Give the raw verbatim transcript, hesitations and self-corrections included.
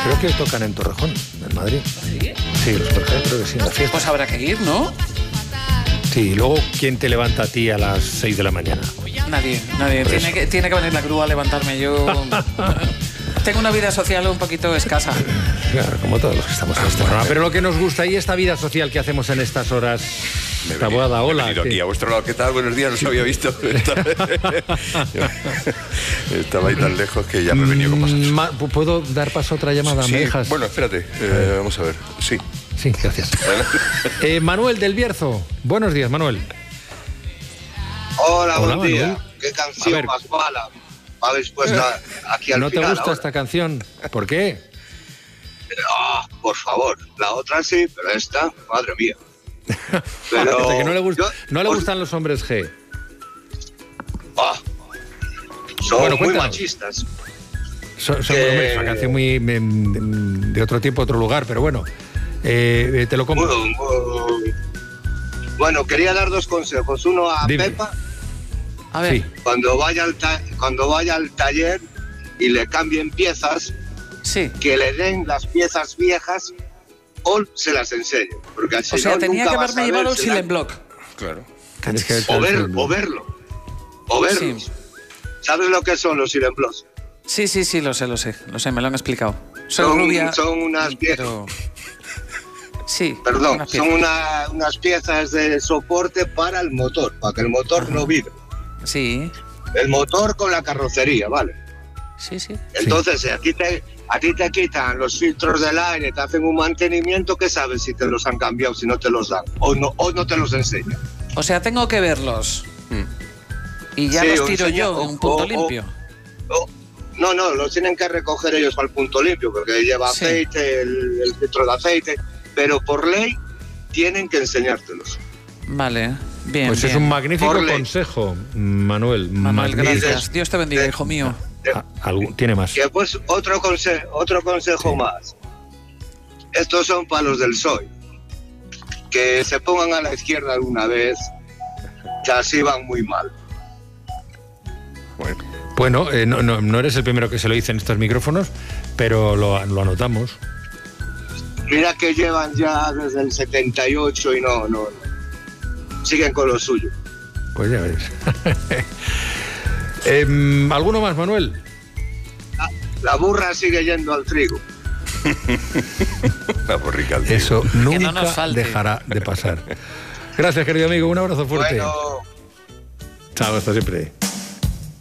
creo que tocan en Torrejón, en Madrid. ¿Sí? Sí, los Torrejón creo que sí, en la fiesta. Pues habrá que ir, ¿no? Sí, y luego, ¿quién te levanta a ti a las seis de la mañana? Nadie, nadie. Por Tiene eso. que, tiene que venir la grúa a levantarme. Yo tengo una vida social un poquito escasa. Claro, como todos los que estamos en este programa. Pero lo que nos gusta y esta vida social que hacemos en estas horas. Taboada, hola. Me he venido aquí a vuestro lado. ¿Qué tal? Buenos días, no os había visto. Estaba, estaba ahí tan lejos que ya me he venido con pasajes. Ma ¿Puedo dar paso a otra llamada? Sí, ¿Me dejas? bueno, espérate, eh, vamos a ver. Sí. Sí, gracias. eh, Manuel del Bierzo. Buenos días, Manuel. Hola, Hola, buen día. Manuel. ¿Qué canción más mala habéis puesto aquí al ¿No final? te gusta ahora? esta canción? ¿Por qué? Ah, por favor. La otra sí, pero esta, madre mía. Pero O sea, que no le, gust yo- no le os- gustan los hombres G. Ah, son Bueno, muy cuéntanos. machistas. Son, son Que- hombre, es una canción muy de, de otro tiempo, otro lugar, pero bueno, eh, te lo compro. Muy- muy- Bueno, quería dar dos consejos. Uno a Dime. Pepa, A ver, Sí. cuando vaya, al ta- cuando vaya al taller y le cambien piezas, sí. que le den las piezas viejas o se las enseñe. Porque así O sea, no, tenía nunca que vas haberme a llevado ver el si la- Silent Block. Claro. Tienes que verte O, el ver- film. o verlo. O verlos. Sí. ¿Sabes lo que son los Silent Blocks? Sí, sí, sí, lo sé, lo sé. Lo sé, me lo han explicado. Soy Son, rubia. son unas piezas. Pero... Sí. Perdón, unas son piezas. una- unas piezas de soporte para el motor, para que el motor Ajá. no vibre. Sí, El motor con la carrocería, ¿vale? sí, sí. Entonces, si a ti te, a ti te quitan los filtros del aire, te hacen un mantenimiento, ¿qué sabes si te los han cambiado, si no te los dan? O no, o no te los enseñan. O sea, tengo que verlos. Mm. Y ya Sí, los o tiro enseña- yo o- en un punto o- limpio. O- no, no, los tienen que recoger ellos para el punto limpio, porque lleva Sí. aceite, el, el filtro de aceite, pero por ley tienen que enseñártelos. Vale, bien. Pues es bien. un magnífico Por ley. consejo, Manuel. Manuel, Magnífico. gracias. Dios te bendiga, hijo mío. Ah, algún- tiene más. Que pues otro, conse- otro consejo Sí. más. Estos son palos del P S O E. Que se pongan a la izquierda alguna vez, que así van muy mal. Bueno, Bueno, eh, no, no, no eres el primero que se lo dice en estos micrófonos, pero lo, lo anotamos. Mira que llevan ya desde el setenta y ocho y no, no, no. Siguen con lo suyo. Pues ya ves. Em, ¿Alguno más, Manuel? La, la burra sigue yendo al trigo. la borrica al trigo. Eso no nunca nos falte. dejará de pasar. Gracias, querido amigo. Un abrazo fuerte. Bueno. Chao, hasta siempre.